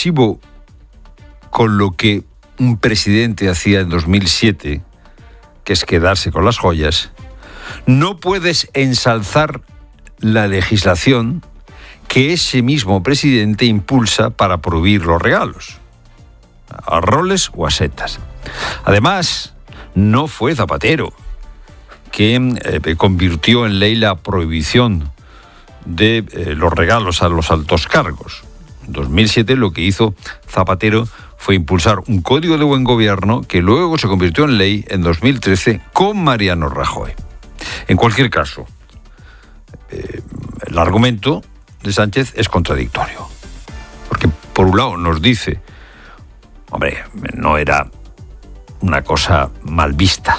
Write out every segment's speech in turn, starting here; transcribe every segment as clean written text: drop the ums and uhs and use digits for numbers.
obsesivo con lo que un presidente hacía en 2007, que es quedarse con las joyas, no puedes ensalzar la legislación que ese mismo presidente impulsa para prohibir los regalos, a roles o a setas. Además, no fue Zapatero quien convirtió en ley la prohibición de los regalos a los altos cargos. En 2007 lo que hizo Zapatero fue impulsar un código de buen gobierno que luego se convirtió en ley en 2013 con Mariano Rajoy. En cualquier caso, el argumento de Sánchez es contradictorio. Porque por un lado nos dice, hombre, no era una cosa mal vista.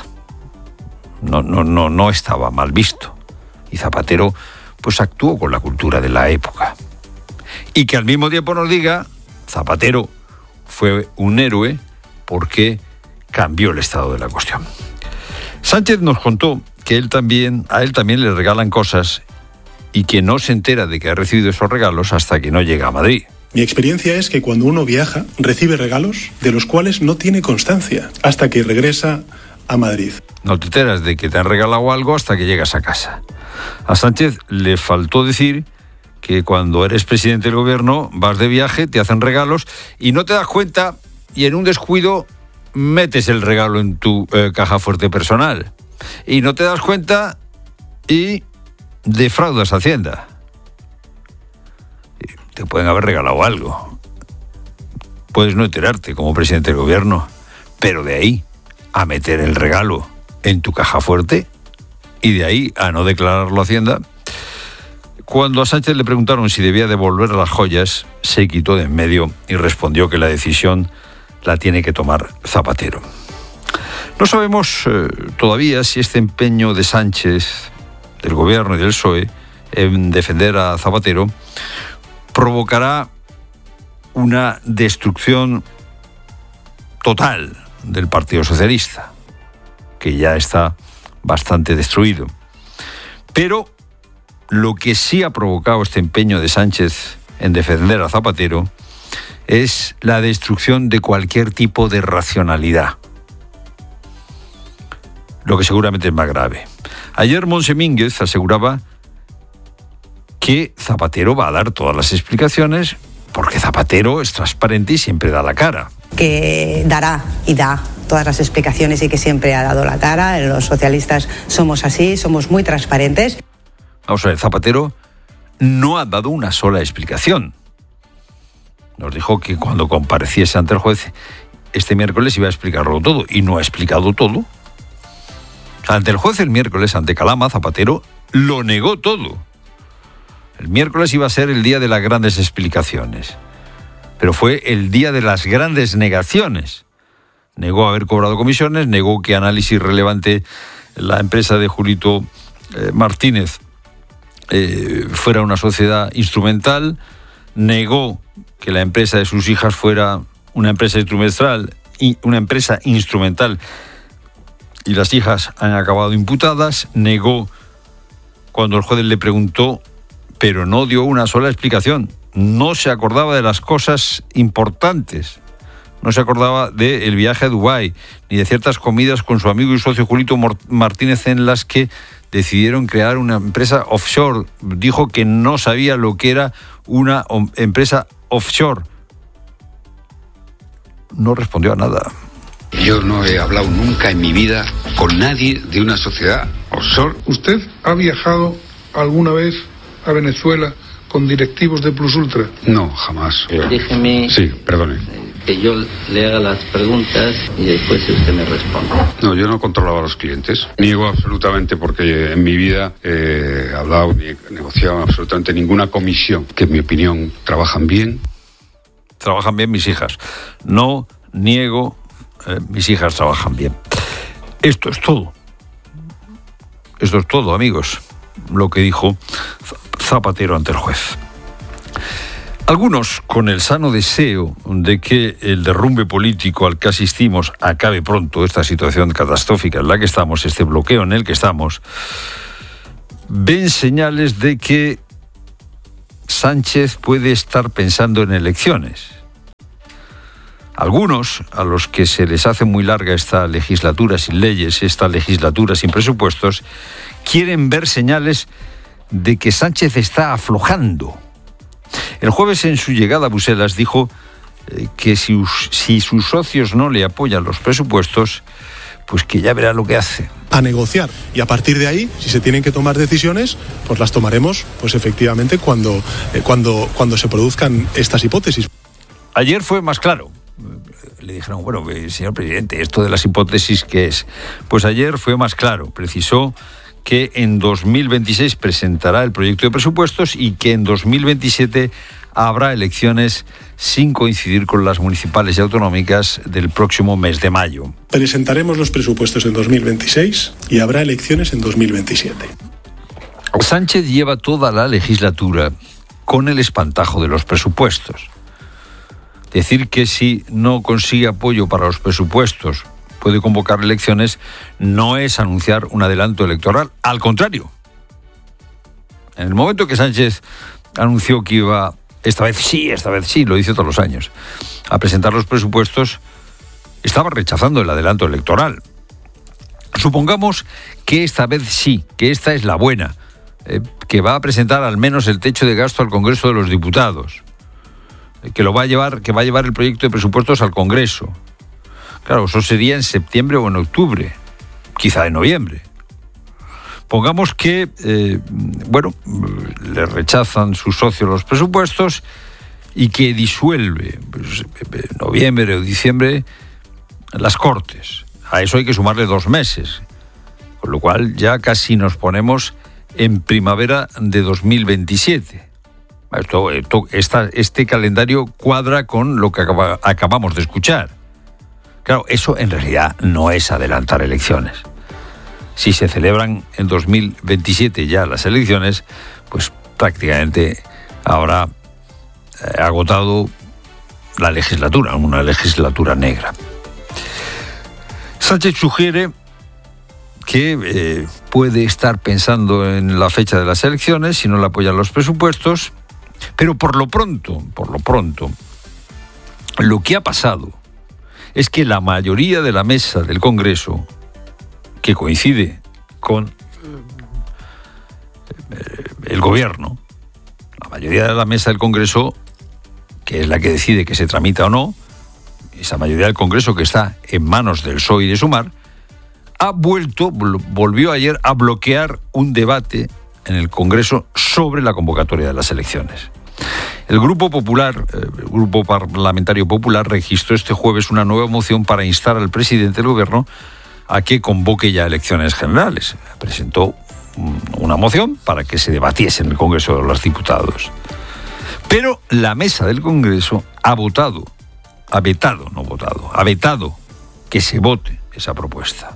No estaba mal visto. Y Zapatero pues actuó con la cultura de la época. Y que al mismo tiempo nos diga, Zapatero fue un héroe porque cambió el estado de la cuestión. Sánchez nos contó que a él también le regalan cosas y que no se entera de que ha recibido esos regalos hasta que no llega a Madrid. Mi experiencia es que cuando uno viaja, recibe regalos de los cuales no tiene constancia hasta que regresa a Madrid. No te enteras de que te han regalado algo hasta que llegas a casa. A Sánchez le faltó decir que cuando eres presidente del gobierno vas de viaje, te hacen regalos y no te das cuenta y en un descuido metes el regalo en tu caja fuerte personal. Y no te das cuenta y defraudas a Hacienda. Te pueden haber regalado algo. Puedes no enterarte como presidente del gobierno, pero de ahí a meter el regalo en tu caja fuerte y de ahí a no declararlo a Hacienda. Cuando a Sánchez le preguntaron si debía devolver las joyas, se quitó de en medio y respondió que la decisión la tiene que tomar Zapatero. No sabemos todavía si este empeño de Sánchez, del gobierno y del PSOE, en defender a Zapatero, provocará una destrucción total del Partido Socialista, que ya está bastante destruido. Pero lo que sí ha provocado este empeño de Sánchez en defender a Zapatero es la destrucción de cualquier tipo de racionalidad, lo que seguramente es más grave. Ayer Montse Mínguez aseguraba que Zapatero va a dar todas las explicaciones porque Zapatero es transparente y siempre da la cara. Que dará y da todas las explicaciones y que siempre ha dado la cara. Los socialistas somos así, somos muy transparentes. Vamos a ver, Zapatero no ha dado una sola explicación. Nos dijo que cuando compareciese ante el juez este miércoles iba a explicarlo todo y no ha explicado todo. Ante el juez el miércoles, ante Calama, Zapatero lo negó todo. El miércoles iba a ser el día de las grandes explicaciones, pero fue el día de las grandes negaciones. Negó haber cobrado comisiones, negó que Análisis Relevante, la empresa de Julito Martínez, fuera una sociedad instrumental, negó que la empresa de sus hijas fuera una empresa instrumental y las hijas han acabado imputadas, negó cuando el juez le preguntó, pero no dio una sola explicación. No se acordaba de las cosas importantes. No se acordaba del viaje a Dubái, ni de ciertas comidas con su amigo y socio Julito Martínez en las que decidieron crear una empresa offshore. Dijo que no sabía lo que era una empresa offshore. No respondió a nada. Yo no he hablado nunca en mi vida con nadie de una sociedad offshore. ¿Usted ha viajado alguna vez a Venezuela con directivos de Plus Ultra? No, jamás. Déjeme... Sí, perdone. Que yo le haga las preguntas y después usted me responde. No, yo no controlaba a los clientes. Niego absolutamente porque en mi vida he hablado ni he negociado absolutamente ninguna comisión. Que en mi opinión trabajan bien. Trabajan bien mis hijas. No niego, mis hijas trabajan bien. Esto es todo. Esto es todo, amigos. Lo que dijo Zapatero ante el juez. Algunos, con el sano deseo de que el derrumbe político al que asistimos acabe pronto, esta situación catastrófica en la que estamos, este bloqueo en el que estamos, ven señales de que Sánchez puede estar pensando en elecciones. Algunos, a los que se les hace muy larga esta legislatura sin leyes, esta legislatura sin presupuestos, quieren ver señales de que Sánchez está aflojando. El jueves, en su llegada a Bruselas, dijo que si sus socios no le apoyan los presupuestos, pues que ya verá lo que hace. A negociar, y a partir de ahí, si se tienen que tomar decisiones, pues las tomaremos, pues efectivamente cuando se produzcan estas hipótesis. Ayer fue más claro. Le dijeron, bueno, señor presidente, ¿esto de las hipótesis qué es? Pues ayer fue más claro. Precisó que en 2026 presentará el proyecto de presupuestos y que en 2027 habrá elecciones sin coincidir con las municipales y autonómicas del próximo mes de mayo. Presentaremos los presupuestos en 2026 y habrá elecciones en 2027. Sánchez lleva toda la legislatura con el espantajo de los presupuestos. Decir que si no consigue apoyo para los presupuestos puede convocar elecciones no es anunciar un adelanto electoral. Al contrario, en el momento que Sánchez anunció que iba, esta vez sí, lo dice todos los años, a presentar los presupuestos, estaba rechazando el adelanto electoral. Supongamos que esta vez sí, que esta es la buena, que va a presentar al menos el techo de gasto al Congreso de los Diputados, que va a llevar el proyecto de presupuestos al Congreso. Claro, eso sería en septiembre o en octubre, quizá en noviembre. Pongamos que, le rechazan sus socios los presupuestos y que disuelve noviembre o diciembre las Cortes. A eso hay que sumarle 2 meses, con lo cual ya casi nos ponemos en primavera de 2027. Este calendario cuadra con lo que acabamos de escuchar. Claro, eso en realidad no es adelantar elecciones. Si se celebran en 2027 ya las elecciones, pues prácticamente habrá agotado la legislatura, una legislatura negra. Sánchez sugiere que puede estar pensando en la fecha de las elecciones si no le apoyan los presupuestos, pero por lo pronto, lo que ha pasado es que la mayoría de la mesa del Congreso, que coincide con el gobierno, la mayoría de la mesa del Congreso, que es la que decide que se tramita o no, esa mayoría del Congreso que está en manos del PSOE y de Sumar, volvió ayer a bloquear un debate en el Congreso sobre la convocatoria de las elecciones. El Grupo Parlamentario Popular, registró este jueves una nueva moción para instar al presidente del Gobierno a que convoque ya elecciones generales. Presentó una moción para que se debatiese en el Congreso de los Diputados. Pero la mesa del Congreso ha vetado que se vote esa propuesta.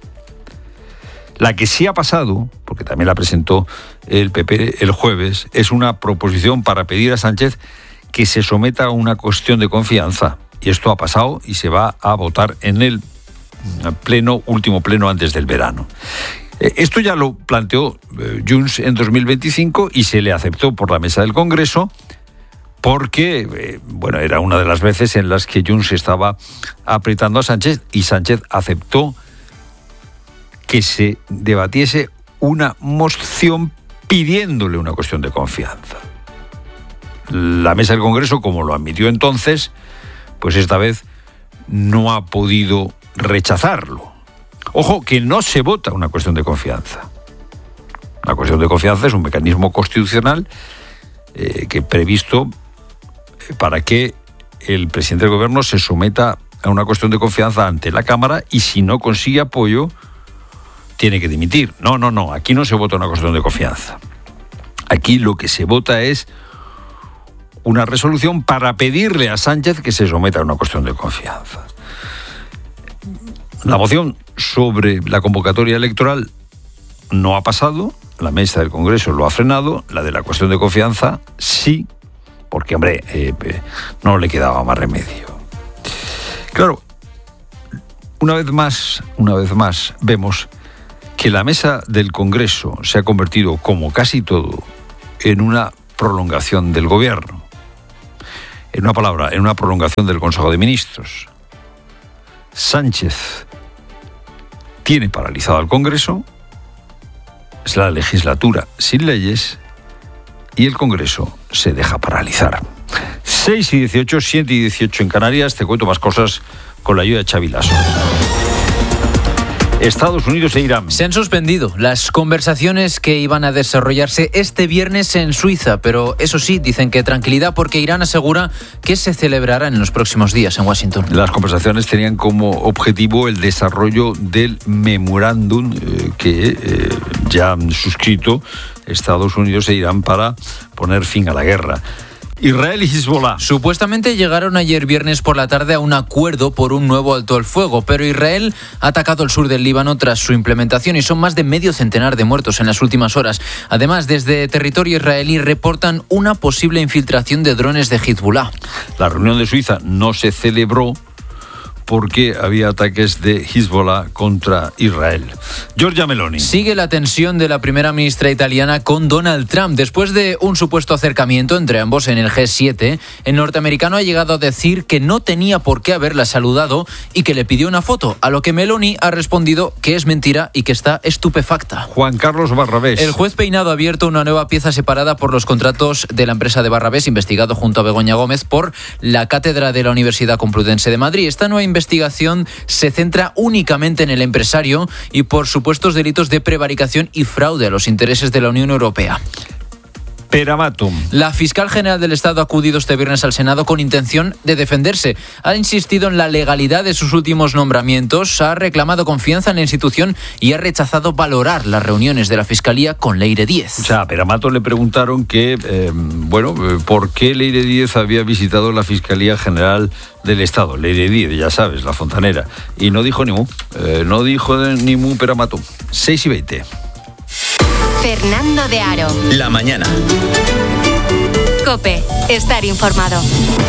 La que sí ha pasado, porque también la presentó el PP el jueves, es una proposición para pedir a Sánchez que se someta a una cuestión de confianza. Y esto ha pasado y se va a votar en el último pleno antes del verano. Esto ya lo planteó Junts en 2025 y se le aceptó por la mesa del Congreso porque, era una de las veces en las que Junts estaba apretando a Sánchez y Sánchez aceptó que se debatiese una moción pidiéndole una cuestión de confianza. La mesa del Congreso, como lo admitió entonces, pues esta vez no ha podido rechazarlo. Ojo, que no se vota una cuestión de confianza. La cuestión de confianza es un mecanismo constitucional que previsto para que el presidente del Gobierno se someta a una cuestión de confianza ante la Cámara y si no consigue apoyo tiene que dimitir. No, aquí no se vota una cuestión de confianza. Aquí lo que se vota es una resolución para pedirle a Sánchez que se someta a una cuestión de confianza. La moción sobre la convocatoria electoral no ha pasado, la mesa del Congreso lo ha frenado, la de la cuestión de confianza sí, porque, no le quedaba más remedio. Claro, una vez más vemos que la mesa del Congreso se ha convertido, como casi todo, en una prolongación del Gobierno. En una palabra, en una prolongación del Consejo de Ministros. Sánchez tiene paralizado al Congreso, es la legislatura sin leyes y el Congreso se deja paralizar. 6 y 18, 7 y 18 en Canarias. Te cuento más cosas con la ayuda de Xavi Lasso. Estados Unidos e Irán. Se han suspendido las conversaciones que iban a desarrollarse este viernes en Suiza, pero eso sí, dicen que tranquilidad porque Irán asegura que se celebrará en los próximos días en Washington. Las conversaciones tenían como objetivo el desarrollo del memorándum que ya han suscrito Estados Unidos e Irán para poner fin a la guerra. Israel y Hezbollah. Supuestamente llegaron ayer viernes por la tarde a un acuerdo por un nuevo alto el fuego, pero Israel ha atacado el sur del Líbano tras su implementación y son más de medio centenar de muertos en las últimas horas. Además, desde territorio israelí reportan una posible infiltración de drones de Hezbollah. La reunión de Suiza no se celebró porque había ataques de Hezbollah contra Israel. Giorgia Meloni. Sigue la tensión de la primera ministra italiana con Donald Trump. Después de un supuesto acercamiento entre ambos en el G7, el norteamericano ha llegado a decir que no tenía por qué haberla saludado y que le pidió una foto, a lo que Meloni ha respondido que es mentira y que está estupefacta. Juan Carlos Barrabés. El juez Peinado ha abierto una nueva pieza separada por los contratos de la empresa de Barrabés, investigado junto a Begoña Gómez por la cátedra de la Universidad Complutense de Madrid. Esta nueva investigación se centra únicamente en el empresario y por supuestos delitos de prevaricación y fraude a los intereses de la Unión Europea. Peramatum. La fiscal general del Estado ha acudido este viernes al Senado con intención de defenderse. Ha insistido en la legalidad de sus últimos nombramientos, ha reclamado confianza en la institución y ha rechazado valorar las reuniones de la Fiscalía con Leire Díez. O sea, a Peramato le preguntaron por qué Leire Díez había visitado la Fiscalía General del Estado. Leire Díez, ya sabes, la fontanera. Y no dijo ni mu. No dijo ni mu Peramato. 6 y 20. Fernando de Aro. La mañana. COPE. Estar informado.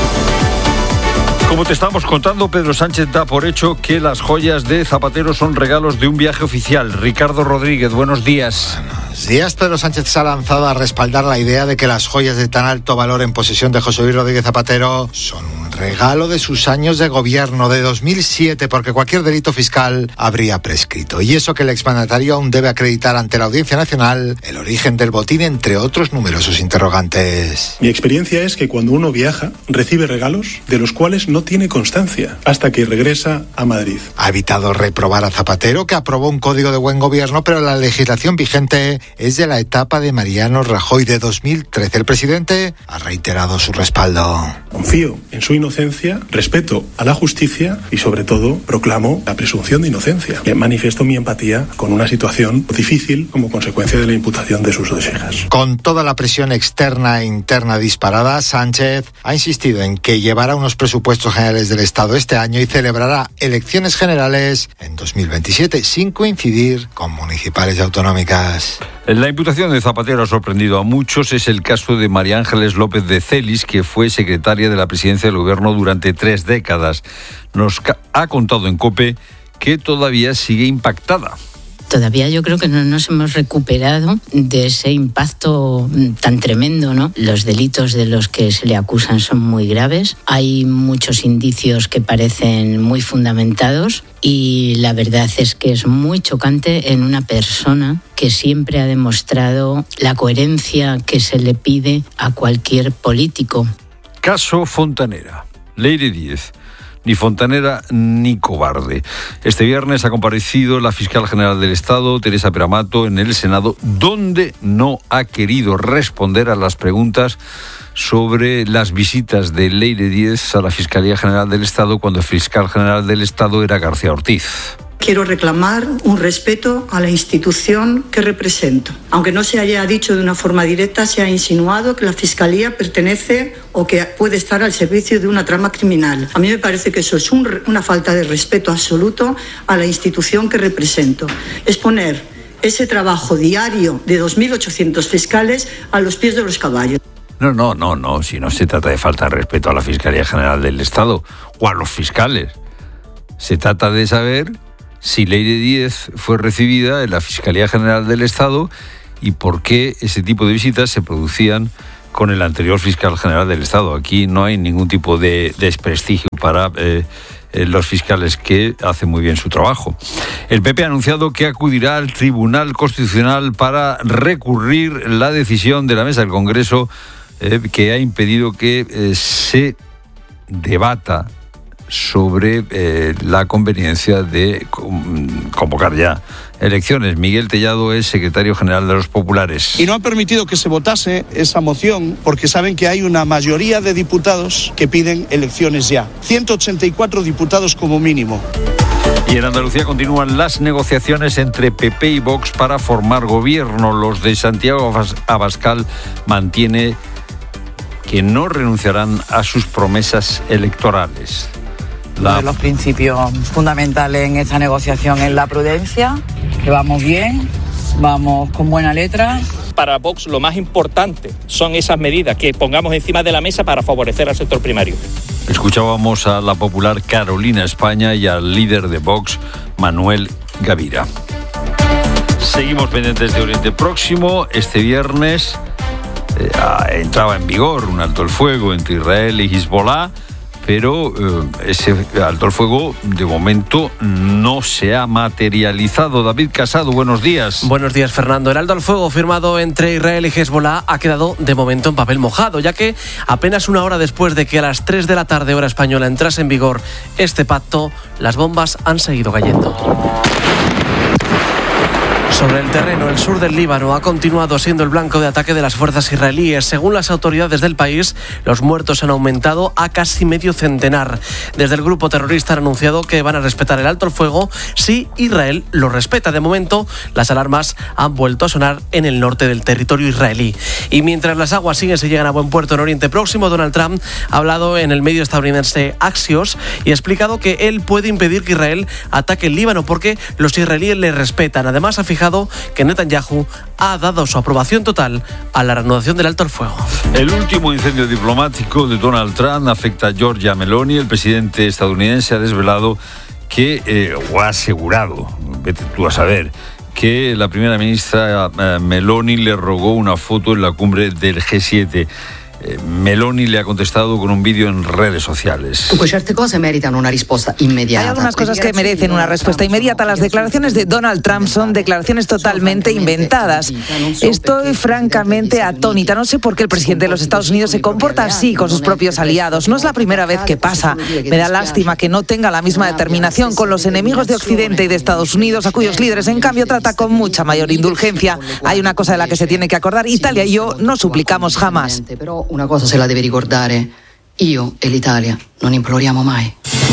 Como te estábamos contando, Pedro Sánchez da por hecho que las joyas de Zapatero son regalos de un viaje oficial. Ricardo Rodríguez, buenos días. Buenos días. Pedro Sánchez se ha lanzado a respaldar la idea de que las joyas de tan alto valor en posesión de José Luis Rodríguez Zapatero son un regalo de sus años de gobierno de 2007, porque cualquier delito fiscal habría prescrito. Y eso que el exmandatario aún debe acreditar ante la Audiencia Nacional el origen del botín, entre otros numerosos interrogantes. Mi experiencia es que cuando uno viaja, recibe regalos de los cuales no tiene constancia hasta que regresa a Madrid. Ha evitado reprobar a Zapatero, que aprobó un código de buen gobierno, pero la legislación vigente es de la etapa de Mariano Rajoy de 2013. El presidente ha reiterado su respaldo. Confío en su inocencia, respeto a la justicia y sobre todo proclamo la presunción de inocencia. Manifiesto mi empatía con una situación difícil como consecuencia de la imputación de sus dos hijas. Con toda la presión externa e interna disparada, Sánchez ha insistido en que llevará unos presupuestos generales del Estado este año y celebrará elecciones generales en 2027 sin coincidir con municipales y autonómicas. La imputación de Zapatero ha sorprendido a muchos. Es el caso de María Ángeles López de Celis, que fue secretaria de la presidencia del gobierno durante 3 décadas. Nos ha contado en COPE que todavía sigue impactada. Todavía yo creo que no nos hemos recuperado de ese impacto tan tremendo, ¿no? Los delitos de los que se le acusan son muy graves. Hay muchos indicios que parecen muy fundamentados y la verdad es que es muy chocante en una persona que siempre ha demostrado la coherencia que se le pide a cualquier político. Caso Fontanera. Leire Díez. Ni fontanera ni cobarde. Este viernes ha comparecido la fiscal general del Estado, Teresa Peramato, en el Senado, donde no ha querido responder a las preguntas sobre las visitas de Leire Díez a la Fiscalía General del Estado cuando el fiscal general del Estado era García Ortiz. Quiero reclamar un respeto a la institución que represento. Aunque no se haya dicho de una forma directa, se ha insinuado que la Fiscalía pertenece o que puede estar al servicio de una trama criminal. A mí me parece que eso es una falta de respeto absoluto a la institución que represento. Es poner ese trabajo diario de 2.800 fiscales a los pies de los caballos. No, si no se trata de falta de respeto a la Fiscalía General del Estado o a los fiscales. Se trata de saber si Leire Díez fue recibida en la Fiscalía General del Estado y por qué ese tipo de visitas se producían con el anterior fiscal general del Estado. Aquí no hay ningún tipo de desprestigio para los fiscales, que hacen muy bien su trabajo. El PP ha anunciado que acudirá al Tribunal Constitucional para recurrir la decisión de la Mesa del Congreso que ha impedido que se debata sobre la conveniencia de convocar ya elecciones. Miguel Tellado es secretario general de los Populares. Y no han permitido que se votase esa moción porque saben que hay una mayoría de diputados que piden elecciones ya. 184 diputados como mínimo. Y en Andalucía continúan las negociaciones entre PP y Vox para formar gobierno. Los de Santiago Abascal mantiene que no renunciarán a sus promesas electorales. Uno de los principios fundamentales en esta negociación es la prudencia, que vamos bien, vamos con buena letra. Para Vox lo más importante son esas medidas que pongamos encima de la mesa para favorecer al sector primario. Escuchábamos a la popular Carolina España y al líder de Vox, Manuel Gavira. Seguimos pendientes de Oriente Próximo. Este viernes entraba en vigor un alto el fuego entre Israel y Hezbollah, pero ese alto el fuego de momento no se ha materializado. David Casado, buenos días. Buenos días, Fernando. El alto el fuego firmado entre Israel y Hezbollah ha quedado de momento en papel mojado, ya que apenas una hora después de que a las 3 de la tarde hora española entrase en vigor este pacto, las bombas han seguido cayendo. Sobre el terreno, el sur del Líbano ha continuado siendo el blanco de ataque de las fuerzas israelíes. Según las autoridades del país, los muertos han aumentado a casi medio centenar. Desde el grupo terrorista han anunciado que van a respetar el alto el fuego si Israel lo respeta. De momento, las alarmas han vuelto a sonar en el norte del territorio israelí. Y mientras las aguas siguen se llegan a buen puerto en Oriente Próximo, Donald Trump ha hablado en el medio estadounidense Axios y ha explicado que él puede impedir que Israel ataque el Líbano porque los israelíes le respetan. Además, ha fijado que Netanyahu ha dado su aprobación total a la reanudación del alto el fuego. El último incendio diplomático de Donald Trump afecta a Giorgia Meloni. El presidente estadounidense ha desvelado que, o ha asegurado, vete tú a saber, que la primera ministra Meloni le rogó una foto en la cumbre del G7. Meloni le ha contestado con un vídeo en redes sociales. Pues certe cose meritano una risposta inmediata. Hay algunas cosas que merecen una respuesta inmediata. Las declaraciones de Donald Trump son declaraciones totalmente inventadas. Estoy francamente atónita. No sé por qué el presidente de los Estados Unidos se comporta así con sus propios aliados. No es la primera vez que pasa. Me da lástima que no tenga la misma determinación con los enemigos de Occidente y de Estados Unidos, a cuyos líderes, en cambio, trata con mucha mayor indulgencia. Hay una cosa de la que se tiene que acordar. Italia y yo no suplicamos jamás. Una cosa se la debe ricordare, io e l'Italia non imploriamo mai.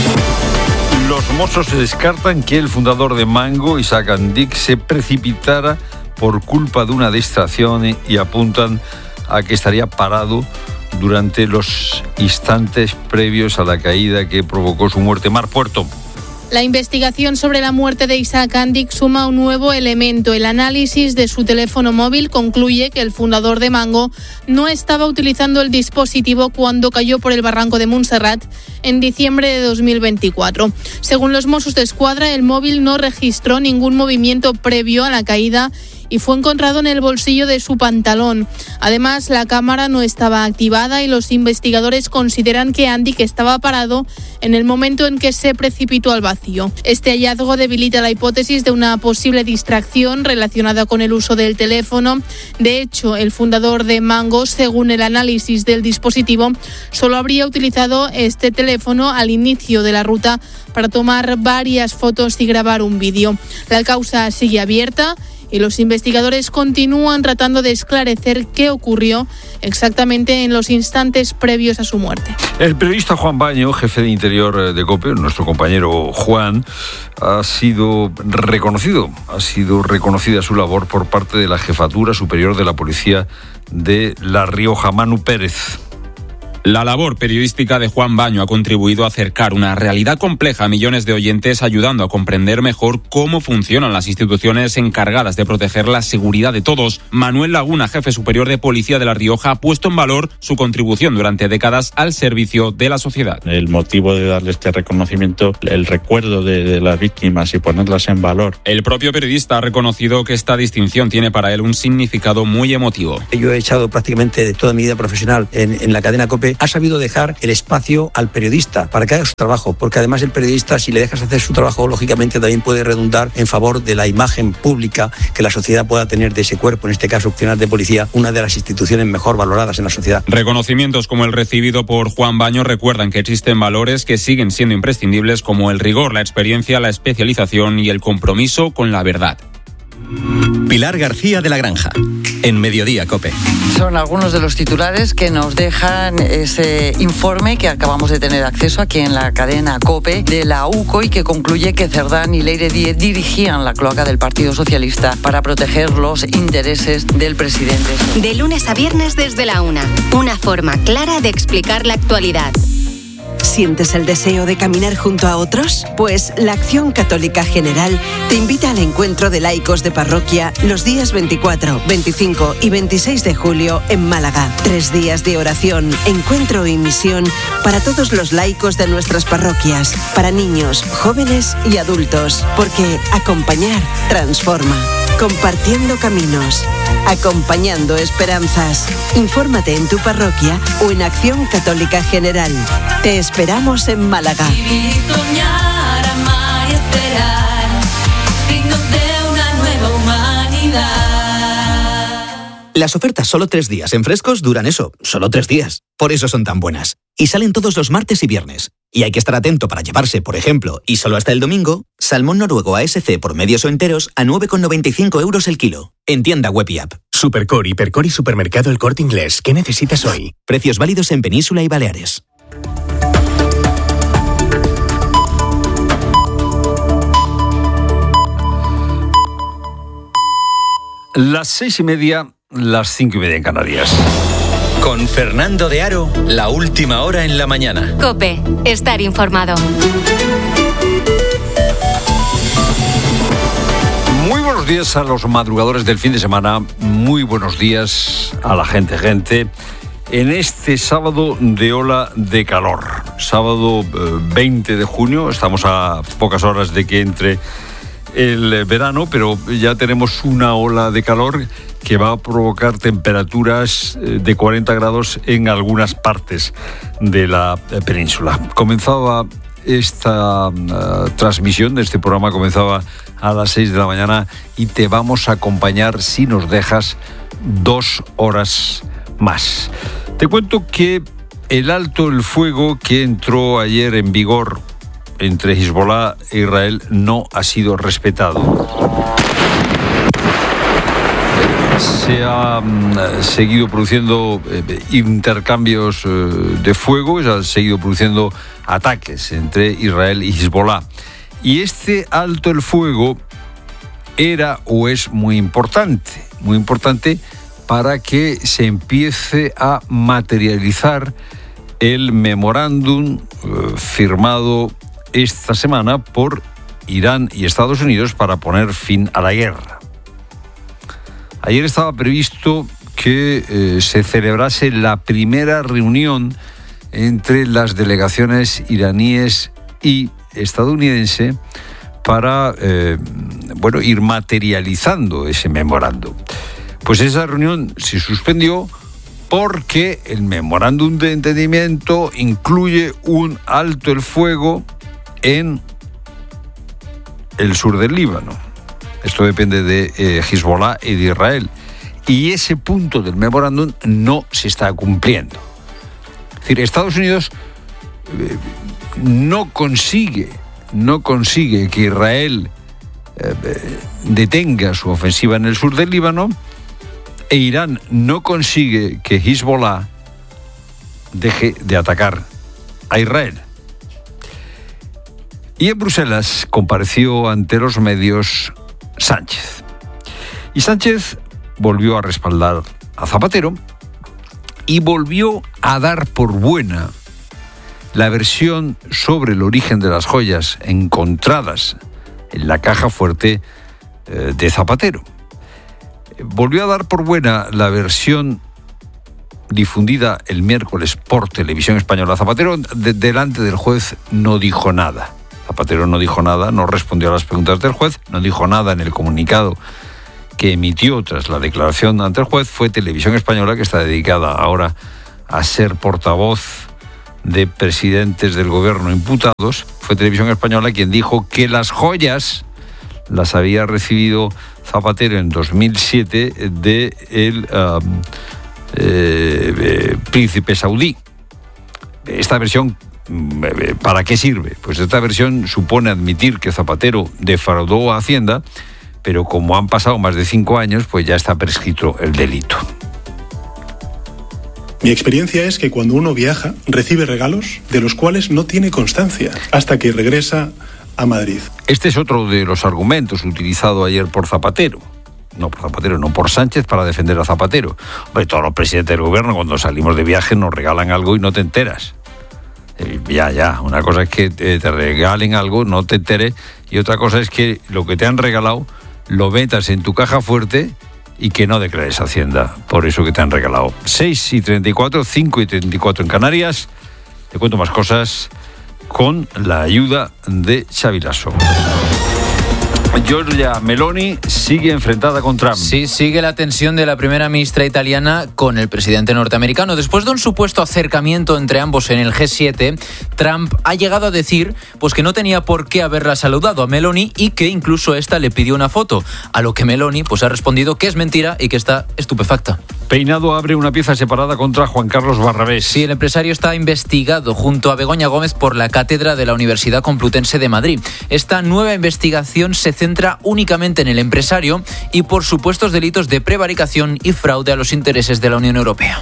Los Mossos descartan que el fundador de Mango, Isaac Andic, se precipitara por culpa de una distracción y apuntan a que estaría parado durante los instantes previos a la caída que provocó su muerte. Mar Puerto. La investigación sobre la muerte de Isaac Andic suma un nuevo elemento. El análisis de su teléfono móvil concluye que el fundador de Mango no estaba utilizando el dispositivo cuando cayó por el barranco de Montserrat en diciembre de 2024. Según los Mossos d'Esquadra, el móvil no registró ningún movimiento previo a la caída y fue encontrado en el bolsillo de su pantalón. Además, la cámara no estaba activada y los investigadores consideran que Andic estaba parado en el momento en que se precipitó al vacío. Este hallazgo debilita la hipótesis de una posible distracción relacionada con el uso del teléfono. De hecho, el fundador de Mango, según el análisis del dispositivo, solo habría utilizado este teléfono al inicio de la ruta para tomar varias fotos y grabar un vídeo. La causa sigue abierta y los investigadores continúan tratando de esclarecer qué ocurrió exactamente en los instantes previos a su muerte. El periodista Juan Baño, jefe de Interior de COPE, nuestro compañero Juan, ha sido reconocida su labor por parte de la Jefatura Superior de la Policía de La Rioja. Manu Pérez. La labor periodística de Juan Baño ha contribuido a acercar una realidad compleja a millones de oyentes, ayudando a comprender mejor cómo funcionan las instituciones encargadas de proteger la seguridad de todos. Manuel Laguna, jefe superior de Policía de La Rioja, ha puesto en valor su contribución durante décadas al servicio de la sociedad. El motivo de darle este reconocimiento, el recuerdo de las víctimas y ponerlas en valor. El propio periodista ha reconocido que esta distinción tiene para él un significado muy emotivo. Yo he echado prácticamente toda mi vida profesional en la cadena COPE. Ha sabido dejar el espacio al periodista para que haga su trabajo, porque además el periodista, si le dejas hacer su trabajo, lógicamente también puede redundar en favor de la imagen pública que la sociedad pueda tener de ese cuerpo, en este caso Nacional de Policía, una de las instituciones mejor valoradas en la sociedad. Reconocimientos como el recibido por Juan Baño recuerdan que existen valores que siguen siendo imprescindibles, como el rigor, la experiencia, la especialización y el compromiso con la verdad. Pilar García de la Granja, en Mediodía COPE. Son algunos de los titulares que nos dejan ese informe que acabamos de tener acceso aquí en la cadena COPE de la UCO y que concluye que Cerdán y Leire Díez dirigían la cloaca del Partido Socialista para proteger los intereses del presidente. De lunes a viernes desde la 1, una forma clara de explicar la actualidad. ¿Sientes el deseo de caminar junto a otros? Pues la Acción Católica General te invita al encuentro de laicos de parroquia los días 24, 25 y 26 de julio en Málaga. 3 días de oración, encuentro y misión para todos los laicos de nuestras parroquias, para niños, jóvenes y adultos, porque acompañar transforma. Compartiendo caminos, acompañando esperanzas. Infórmate en tu parroquia o en Acción Católica General. Te esperamos en Málaga. Vivir, soñar, amar y esperar, signos de una nueva humanidad. Las ofertas solo 3 días en Frescos duran eso, solo 3 días. Por eso son tan buenas. Y salen todos los martes y viernes. Y hay que estar atento para llevarse, por ejemplo, y solo hasta el domingo, salmón noruego ASC por medios o enteros a 9,95 € el kilo. En tienda web y app. Supercor, Hipercor y Supermercado El Corte Inglés. ¿Qué necesitas hoy? Precios válidos en Península y Baleares. Las 6:30, las 5:30 en Canarias. Con Fernando de Aro, la última hora en la mañana. COPE, estar informado. Muy buenos días a los madrugadores del fin de semana. Muy buenos días a la gente. En este sábado de ola de calor. Sábado 20 de junio. Estamos a pocas horas de que entre el verano, pero ya tenemos una ola de calor que va a provocar temperaturas de 40 grados en algunas partes de la península. Comenzaba esta transmisión de este programa, comenzaba a las 6 de la mañana y te vamos a acompañar, si nos dejas, 2 horas más. Te cuento que el alto el fuego que entró ayer en vigor entre Hezbollah e Israel no ha sido respetado. Se han seguido produciendo intercambios de fuego, se han seguido produciendo ataques entre Israel y Hezbollah. Y este alto el fuego era o es muy importante para que se empiece a materializar el memorándum firmado esta semana por Irán y Estados Unidos para poner fin a la guerra. Ayer estaba previsto que se celebrase la primera reunión entre las delegaciones iraníes y estadounidense para ir materializando ese memorándum. Pues esa reunión se suspendió porque el memorándum de entendimiento incluye un alto el fuego en el sur del Líbano. Esto depende de Hezbollah y de Israel. Y ese punto del memorándum no se está cumpliendo. Es decir, Estados Unidos no consigue que Israel detenga su ofensiva en el sur del Líbano, e Irán no consigue que Hezbollah deje de atacar a Israel. Y en Bruselas compareció ante los medios Sánchez. Y Sánchez volvió a respaldar a Zapatero, y volvió a dar por buena la versión sobre el origen de las joyas encontradas en la caja fuerte de Zapatero. Volvió a dar por buena la versión difundida el miércoles por Televisión Española. Zapatero delante del juez no dijo nada. Zapatero no dijo nada, no respondió a las preguntas del juez, no dijo nada en el comunicado que emitió tras la declaración ante el juez. Fue Televisión Española, que está dedicada ahora a ser portavoz de presidentes del gobierno imputados. Fue Televisión Española quien dijo que las joyas las había recibido Zapatero en 2007 del príncipe saudí. Esta versión, ¿para qué sirve? Pues esta versión supone admitir que Zapatero defraudó a Hacienda, pero como han pasado más de 5 años, pues ya está prescrito el delito. Mi experiencia es que cuando uno viaja, recibe regalos de los cuales no tiene constancia, hasta que regresa a Madrid. Este es otro de los argumentos utilizado ayer por Zapatero. No por Zapatero, no por Sánchez, para defender a Zapatero. Hombre, todos los presidentes del gobierno, cuando salimos de viaje, nos regalan algo y no te enteras. Ya. Una cosa es que te regalen algo, no te enteres, y otra cosa es que lo que te han regalado lo metas en tu caja fuerte y que no declares Hacienda por eso que te han regalado. 6:34, 5:34 en Canarias. Te cuento más cosas con la ayuda de Xavi Lasso. Giorgia Meloni sigue enfrentada con Trump. Sí, sigue la tensión de la primera ministra italiana con el presidente norteamericano. Después de un supuesto acercamiento entre ambos en el G7, Trump ha llegado a decir pues que no tenía por qué haberla saludado a Meloni y que incluso esta le pidió una foto, a lo que Meloni pues ha respondido que es mentira y que está estupefacta. Peinado abre una pieza separada contra Juan Carlos Barrabés. Sí, el empresario está investigado junto a Begoña Gómez por la cátedra de la Universidad Complutense de Madrid. Esta nueva investigación se centra únicamente en el empresario y por supuestos delitos de prevaricación y fraude a los intereses de la Unión Europea.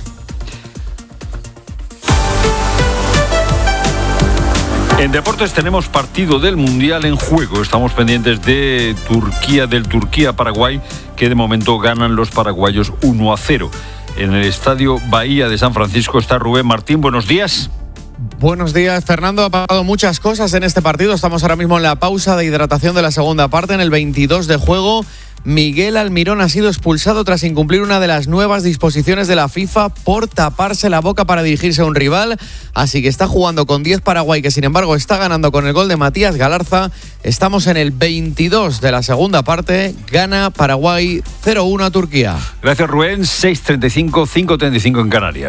En deportes tenemos partido del Mundial en juego. Estamos pendientes de del Turquía-Paraguay, que de momento ganan los paraguayos 1-0. En el Estadio Bahía de San Francisco está Rubén Martín. Buenos días. Buenos días, Fernando. Ha pasado muchas cosas en este partido. Estamos ahora mismo en la pausa de hidratación de la segunda parte, en el 22 de juego. Miguel Almirón ha sido expulsado tras incumplir una de las nuevas disposiciones de la FIFA por taparse la boca para dirigirse a un rival. Así que está jugando con 10 Paraguay, que sin embargo está ganando con el gol de Matías Galarza. Estamos en el 22 de la segunda parte. Gana Paraguay 0-1 a Turquía. Gracias, Rubén. 6:35, 5:35 en Canarias.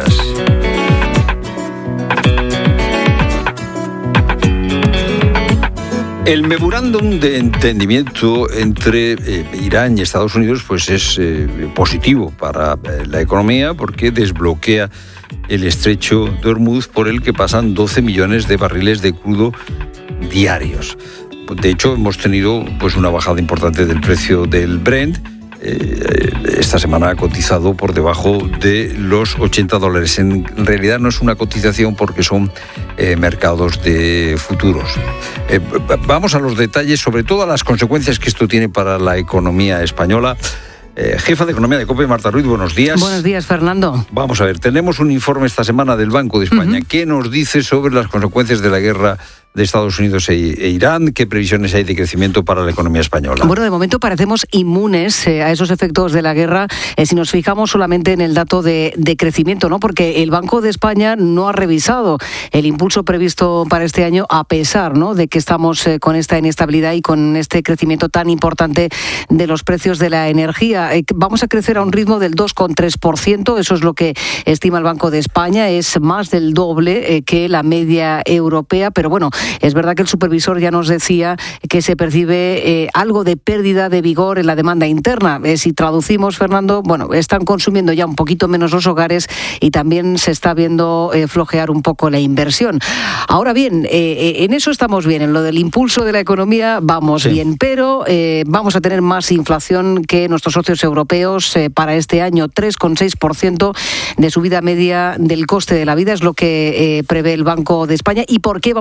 El memorándum de entendimiento entre Irán y Estados Unidos pues es positivo para la economía, porque desbloquea el estrecho de Hormuz, por el que pasan 12 millones de barriles de crudo diarios. De hecho, hemos tenido pues una bajada importante del precio del Brent. Esta semana ha cotizado por debajo de los $80. En realidad no es una cotización porque son mercados de futuros. Vamos a los detalles, sobre todo a las consecuencias que esto tiene para la economía española. Jefa de Economía de COPE, Marta Ruiz, buenos días. Buenos días, Fernando. Vamos a ver, tenemos un informe esta semana del Banco de España. ¿Qué nos dice sobre las consecuencias de la guerra de Estados Unidos e Irán? ¿Qué previsiones hay de crecimiento para la economía española? Bueno, de momento parecemos inmunes a esos efectos de la guerra si nos fijamos solamente en el dato de crecimiento, ¿no? Porque el Banco de España no ha revisado el impulso previsto para este año, a pesar, ¿no?, de que estamos con esta inestabilidad y con este crecimiento tan importante de los precios de la energía. Vamos a crecer a un ritmo del 2,3%, eso es lo que estima el Banco de España, es más del doble que la media europea, pero bueno, es verdad que el supervisor ya nos decía que se percibe algo de pérdida de vigor en la demanda interna. Si traducimos, Fernando, bueno, están consumiendo ya un poquito menos los hogares y también se está viendo flojear un poco la inversión. Ahora bien, en eso estamos bien, en lo del impulso de la economía vamos bien, pero vamos a tener más inflación que nuestros socios europeos para este año. 3,6% de subida media del coste de la vida es lo que prevé el Banco de España. ¿Y por qué vamos a sufrir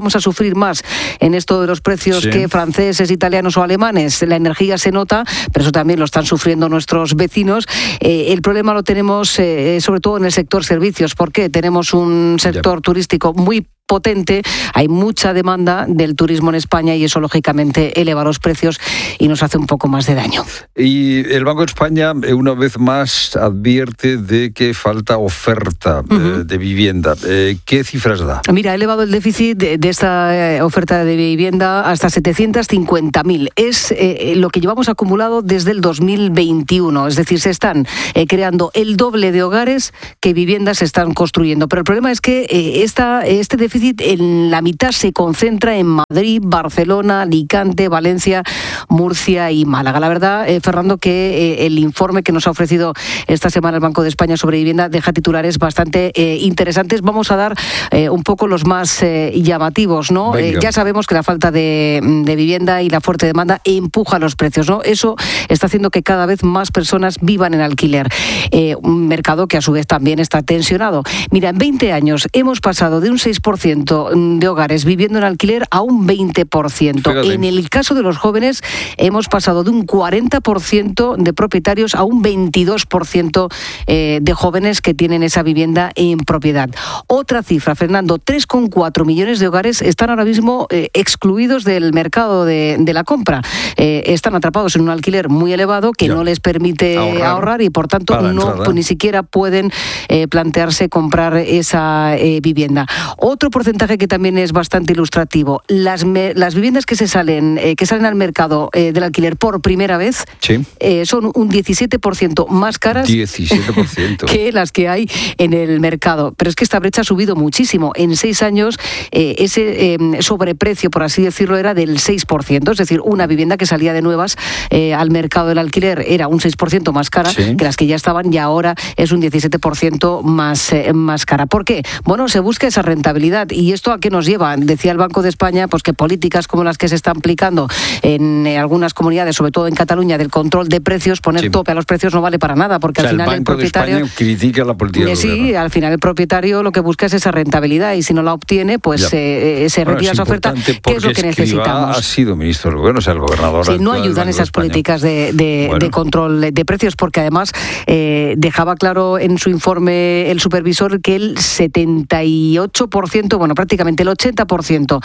sufrir más en esto de los precios que franceses, italianos o alemanes. La energía se nota, pero eso también lo están sufriendo nuestros vecinos. El problema lo tenemos sobre todo en el sector servicios. ¿Por qué? Tenemos un sector turístico muy potente, hay mucha demanda del turismo en España y eso lógicamente eleva los precios y nos hace un poco más de daño. Y el Banco de España una vez más advierte de que falta oferta de vivienda. ¿Qué cifras da? Mira, ha elevado el déficit de esta oferta de vivienda hasta 750.000. Es lo que llevamos acumulado desde el 2021, es decir, se están creando el doble de hogares que viviendas se están construyendo. Pero el problema es que este déficit en la mitad se concentra en Madrid, Barcelona, Alicante, Valencia, Murcia y Málaga. La verdad, Fernando, que el informe que nos ha ofrecido esta semana el Banco de España sobre vivienda deja titulares bastante interesantes. Vamos a dar un poco los más llamativos, ¿no? Ya sabemos que la falta de vivienda y la fuerte demanda empuja los precios, ¿no? Eso está haciendo que cada vez más personas vivan en alquiler. Un mercado que a su vez también está tensionado. Mira, en 20 años hemos pasado de un 6% de hogares viviendo en alquiler a un 20%. Fíjate. En el caso de los jóvenes hemos pasado de un 40% de propietarios a un 22% de jóvenes que tienen esa vivienda en propiedad. Otra cifra, Fernando, 3,4 millones de hogares están ahora mismo excluidos del mercado de la compra. Están atrapados en un alquiler muy elevado que no les permite ahorrar y por tanto ni siquiera pueden plantearse comprar esa vivienda. Otro porcentaje que también es bastante ilustrativo, las viviendas que salen al mercado del alquiler por primera vez son un 17% más caras 17%. Que las que hay en el mercado. Pero es que esta brecha ha subido muchísimo. En 6 años ese sobreprecio, por así decirlo, era del 6%. Es decir, una vivienda que salía de nuevas al mercado del alquiler era un 6% más cara que las que ya estaban y ahora es un 17% más cara. ¿Por qué? Bueno, se busca esa rentabilidad. ¿Y esto a qué nos lleva? Decía el Banco de España pues que políticas como las que se están aplicando en algunas comunidades, sobre todo en Cataluña, del control de precios, poner tope a los precios no vale para nada, porque al final el propietario... de España critica la política del gobierno. Al final el propietario lo que busca es esa rentabilidad y si no la obtiene, pues se retira esa oferta, que es lo que necesitamos. Ha sido ministro del gobierno, o sea, el gobernador... Sí, no ayudan esas políticas de control de precios, porque además dejaba claro en su informe el supervisor que el 78%, bueno, prácticamente el 80%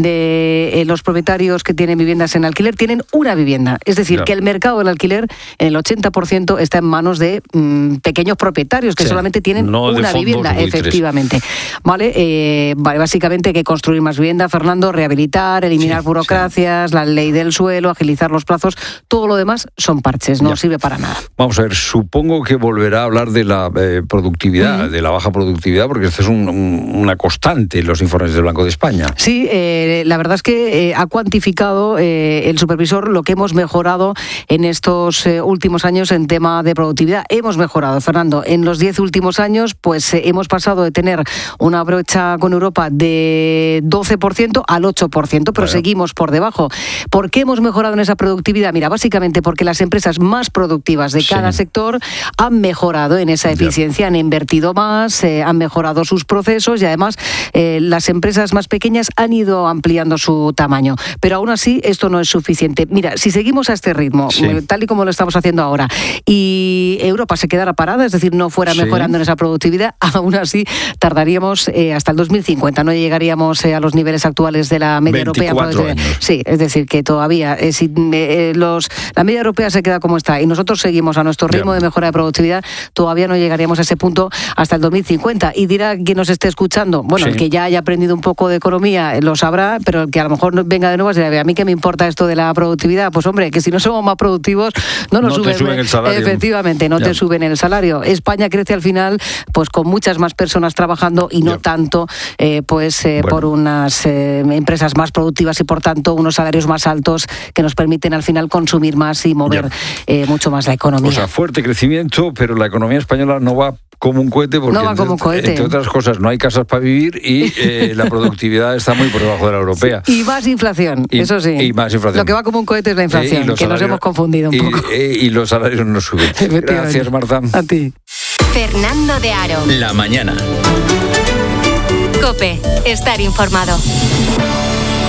de los propietarios que tienen viviendas en alquiler tienen una vivienda. Es decir, que el mercado del alquiler, el 80% está en manos de pequeños propietarios que solamente tienen una vivienda, efectivamente. ¿Vale? Básicamente hay que construir más vivienda, Fernando, rehabilitar, eliminar burocracias, la ley del suelo, agilizar los plazos, todo lo demás son parches, no sirve para nada. Vamos a ver, supongo que volverá a hablar de la productividad, de la baja productividad, porque esto es una constante en los informes del Banco de España. Sí, la verdad es que ha cuantificado el supervisor lo que hemos mejorado en estos últimos años en tema de productividad. Hemos mejorado, Fernando. En los 10 últimos años, pues hemos pasado de tener una brecha con Europa de 12% al 8%, pero seguimos por debajo. ¿Por qué hemos mejorado en esa productividad? Mira, básicamente porque las empresas más productivas de cada sector han mejorado en esa eficiencia, han invertido más, han mejorado sus procesos y además las empresas más pequeñas han ido ampliando su tamaño. Pero aún así esto no es suficiente. Mira, si seguimos a este ritmo, tal y como lo estamos haciendo ahora, y Europa se quedara parada, es decir, no fuera mejorando en esa productividad, aún así tardaríamos hasta el 2050, no llegaríamos a los niveles actuales de la media europea. Sí, es decir, que todavía si la media europea se queda como está y nosotros seguimos a nuestro ritmo de mejora de productividad, todavía no llegaríamos a ese punto hasta el 2050. Y dirá quien nos esté escuchando, bueno, el que ya haya aprendido un poco de economía lo sabrá, pero el que a lo mejor venga de nuevo dirá, a mí qué me importa esto de la productividad. Pues hombre, que si no somos más productivos no nos suben el salario. Efectivamente, no te suben el salario. España crece al final pues con muchas más personas trabajando y no tanto por unas empresas más productivas y por tanto unos salarios más altos que nos permiten al final consumir más y mover mucho más la economía. O sea, fuerte crecimiento, pero la economía española no va como un cohete porque entre otras cosas no hay casas para vivir y la productividad está muy por debajo de la europea. Y más inflación, eso sí. Y más inflación. Lo que va como un cohete es la inflación, que nos hemos confundido un poco. Y los salarios no suben. Gracias, Marta. A ti. Fernando de Aro. La mañana. COPE. Estar informado.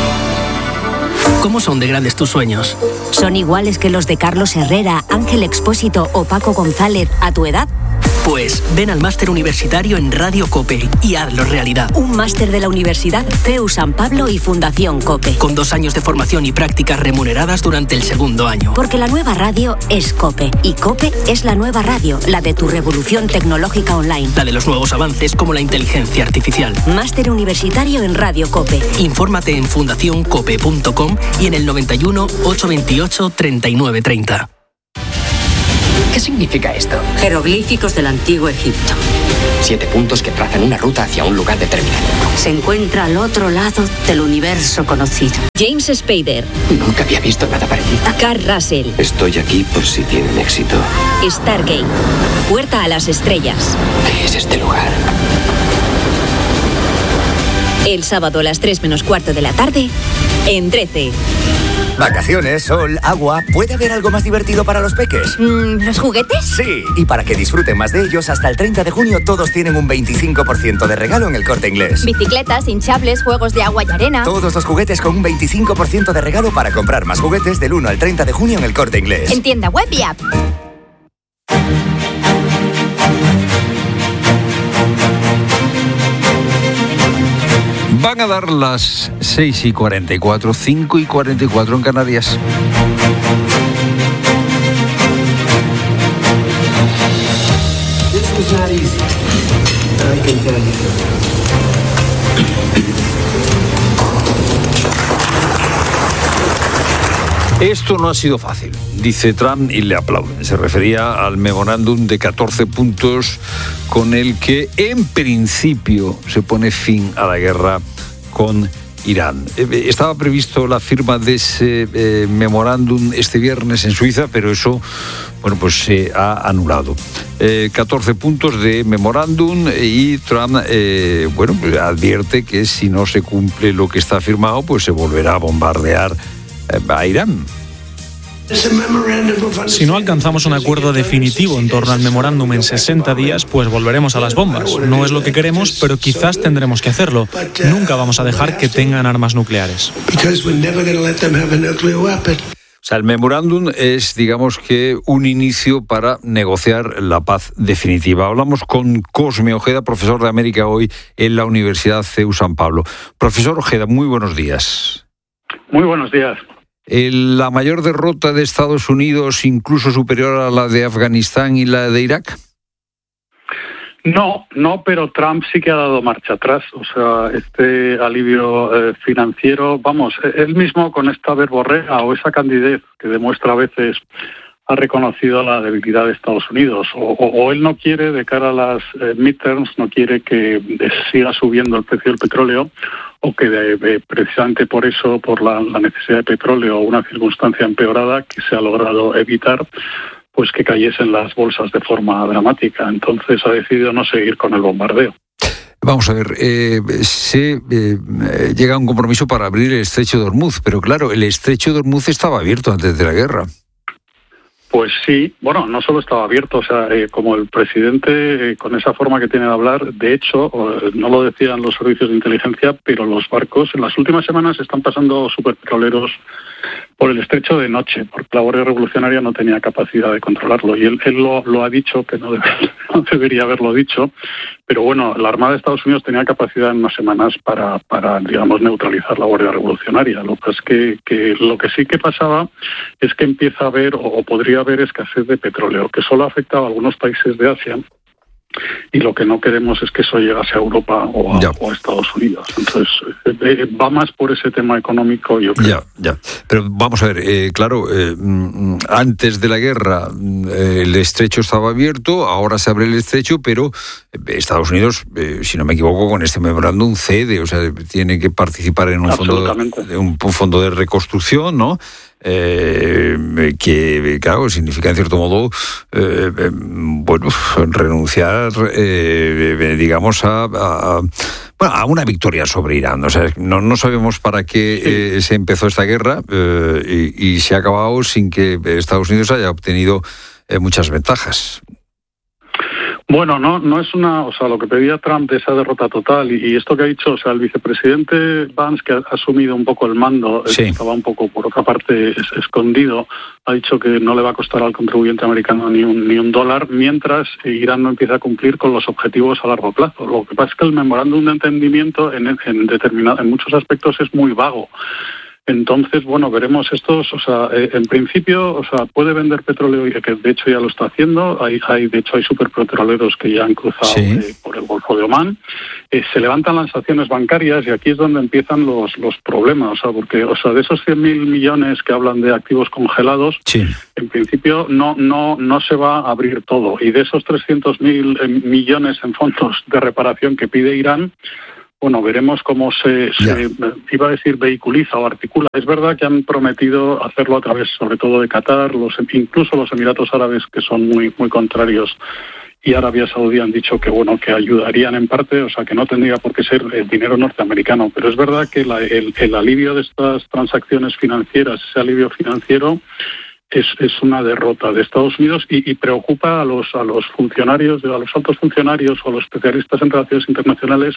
¿Cómo son de grandes tus sueños? ¿Son iguales que los de Carlos Herrera, Ángel Expósito o Paco González a tu edad? Pues ven al máster universitario en Radio COPE y hazlo realidad. Un máster de la Universidad CEU San Pablo y Fundación COPE. Con 2 años de formación y prácticas remuneradas durante el segundo año. Porque la nueva radio es COPE. Y COPE es la nueva radio, la de tu revolución tecnológica online. La de los nuevos avances como la inteligencia artificial. Máster universitario en Radio COPE. Infórmate en fundacioncope.com y en el 91 828 3930. ¿Qué significa esto? Jeroglíficos del antiguo Egipto. 7 puntos que trazan una ruta hacia un lugar determinado. Se encuentra al otro lado del universo conocido. James Spader. Nunca había visto nada parecido. Carl Russell. Estoy aquí por si tienen éxito. Stargate. Puerta a las estrellas. ¿Qué es este lugar? El sábado a las 3 menos cuarto de la tarde, en 13. Vacaciones, sol, agua. ¿Puede haber algo más divertido para los peques? ¿Los juguetes? Sí, y para que disfruten más de ellos, hasta el 30 de junio todos tienen un 25% de regalo en El Corte Inglés. Bicicletas, hinchables, juegos de agua y arena. Todos los juguetes con un 25% de regalo para comprar más juguetes del 1 al 30 de junio en El Corte Inglés. En tienda web y app. Van a dar las 6:44, 5:44 en Canarias. This was not easy. I can tell you. Esto no ha sido fácil, dice Trump y le aplauden. Se refería al memorándum de 14 puntos con el que en principio se pone fin a la guerra con Irán. Estaba previsto la firma de ese memorándum este viernes en Suiza, pero eso, bueno, pues se ha anulado. 14 puntos de memorándum y Trump, bueno, pues advierte que si no se cumple lo que está firmado, pues se volverá a bombardear a Irán. Si no alcanzamos un acuerdo definitivo en torno al memorándum en 60 días, pues volveremos a las bombas. No es lo que queremos, pero quizás tendremos que hacerlo. Nunca vamos a dejar que tengan armas nucleares. O sea, el memorándum es, digamos que, un inicio para negociar la paz definitiva. Hablamos con Cosme Ojeda, profesor de América Hoy en la Universidad CEU San Pablo. Profesor Ojeda, muy buenos días. Muy buenos días. ¿La mayor derrota de Estados Unidos incluso superior a la de Afganistán y la de Irak? No, pero Trump sí que ha dado marcha atrás. O sea, este alivio financiero, vamos, él mismo con esta verborrea o esa candidez que demuestra a veces ha reconocido la debilidad de Estados Unidos. O él no quiere, de cara a las midterms, no quiere que siga subiendo el precio del petróleo, o que precisamente por eso, por la necesidad de petróleo o una circunstancia empeorada que se ha logrado evitar, pues que cayesen las bolsas de forma dramática. Entonces ha decidido no seguir con el bombardeo. Vamos a ver, se llega a un compromiso para abrir el estrecho de Hormuz, pero claro, el estrecho de Hormuz estaba abierto antes de la guerra. Pues sí, bueno, no solo estaba abierto, o sea, como el presidente, con esa forma que tiene de hablar, de hecho, no lo decían los servicios de inteligencia, pero los barcos en las últimas semanas están pasando superpetroleros por el estrecho de noche, porque la Guardia Revolucionaria no tenía capacidad de controlarlo. Y él lo ha dicho, que no debería haberlo dicho, pero bueno, la Armada de Estados Unidos tenía capacidad en unas semanas para digamos, neutralizar la Guardia Revolucionaria. Lo que es que lo que sí que pasaba es que empieza a haber, o podría haber, escasez de petróleo, que solo afectaba a algunos países de Asia. Y lo que no queremos es que eso llegase a Europa o a Estados Unidos. Entonces, va más por ese tema económico, yo creo. Ya. Pero vamos a ver, claro, antes de la guerra el estrecho estaba abierto, ahora se abre el estrecho, pero Estados Unidos, si no me equivoco, con este memorándum cede, o sea, tiene que participar en un fondo de reconstrucción, ¿no? Que, claro, significa en cierto modo bueno, renunciar digamos a una victoria sobre Irán. O sea, no sabemos para qué se empezó esta guerra y se ha acabado sin que Estados Unidos haya obtenido muchas ventajas. Bueno, no es lo que pedía Trump de esa derrota total y esto que ha dicho, el vicepresidente Vance, que ha asumido un poco el mando, sí, estaba un poco por otra parte escondido, ha dicho que no le va a costar al contribuyente americano ni un dólar, mientras Irán no empieza a cumplir con los objetivos a largo plazo. Lo que pasa es que el memorándum de entendimiento en muchos aspectos es muy vago. Entonces, veremos estos, en principio, puede vender petróleo, que de hecho ya lo está haciendo, de hecho hay superpetroleros que ya han cruzado por el Golfo de Omán, se levantan las sanciones bancarias y aquí es donde empiezan los problemas, porque de esos 100.000 millones que hablan de activos congelados, en principio no se va a abrir todo, y de esos 300.000 millones en fondos de reparación que pide Irán, veremos cómo se iba a decir, vehiculiza o articula. Es verdad que han prometido hacerlo a través, sobre todo, de Qatar, incluso los Emiratos Árabes, que son muy, muy contrarios, y Arabia Saudí han dicho que ayudarían en parte, que no tendría por qué ser el dinero norteamericano. Pero es verdad que el alivio de estas transacciones financieras, ese alivio financiero, es una derrota de Estados Unidos y preocupa a los funcionarios, a los altos funcionarios o a los especialistas en relaciones internacionales.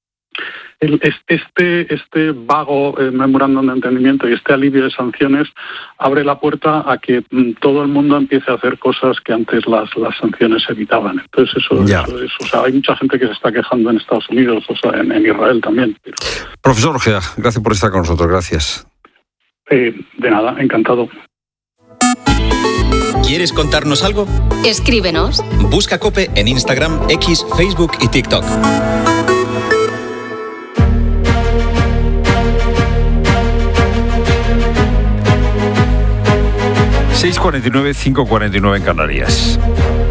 Este vago memorándum de entendimiento y este alivio de sanciones abre la puerta a que todo el mundo empiece a hacer cosas que antes las sanciones evitaban. Entonces eso es, hay mucha gente que se está quejando en Estados Unidos, en Israel también. Profesor Ojeda, gracias por estar con nosotros, gracias. De nada, encantado. ¿Quieres contarnos algo? Escríbenos. Busca COPE en Instagram, X, Facebook y TikTok. ...6:49, 5:49 en Canarias.